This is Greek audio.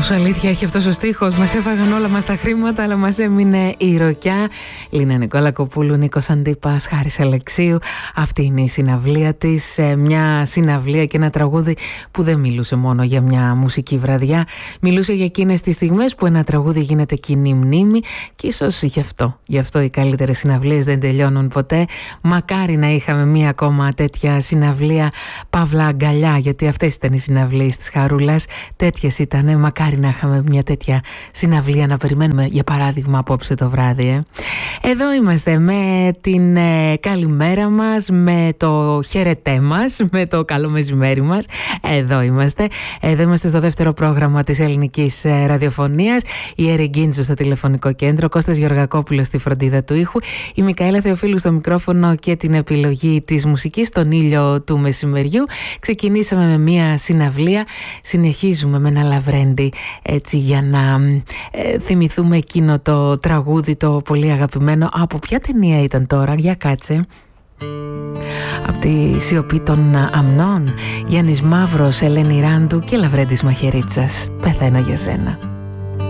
Πόσο αλήθεια έχει αυτός ο στίχος. Μας έφαγαν όλα μας τα χρήματα, αλλά μας έμεινε η ροκιά. Λίνα Νικολακοπούλου, Νίκος Αντίπας, Χάρης Αλεξίου. Αυτή είναι η συναυλία της. Μια συναυλία και ένα τραγούδι που δεν μιλούσε μόνο για μια μουσική βραδιά. Μιλούσε για εκείνες τις στιγμές που ένα τραγούδι γίνεται κοινή μνήμη. Και ίσως γι' αυτό οι καλύτερες συναυλίες δεν τελειώνουν ποτέ. Μακάρι να είχαμε μία ακόμα τέτοια συναυλία, παύλα αγκαλιά, γιατί αυτές ήταν οι συναυλίες της Χαρούλας. Τέτοιες ήτανε. Μακάρι να είχαμε μια τέτοια συναυλία να περιμένουμε, για παράδειγμα, απόψε το βράδυ. Εδώ είμαστε με την καλημέρα μας, με το χαιρετέ μας, με το καλό μεσημέρι μας. Εδώ είμαστε στο δεύτερο πρόγραμμα της ελληνικής ραδιοφωνίας. Η Έρη Γκίντζο στο τηλεφωνικό κέντρο, Κώστας Γεωργακόπουλος στη φροντίδα του ήχου, η Μικαέλα Θεοφίλου στο μικρόφωνο και την επιλογή της μουσικής στον ήλιο του μεσημεριού. Ξεκινήσαμε με μια συναυλία, συνεχίζουμε με ένα λαβρέντι, έτσι, για να θυμηθούμε εκείνο το τραγούδι το πολύ αγαπημένο. Από ποια ταινία ήταν τώρα, για κάτσε? Από τη Σιωπή των Αμνών. Γιάννης Μαύρος, Ελένη Ράντου και Λαβρέντης Μαχαιρίτσας. Πεθαίνω για σένα.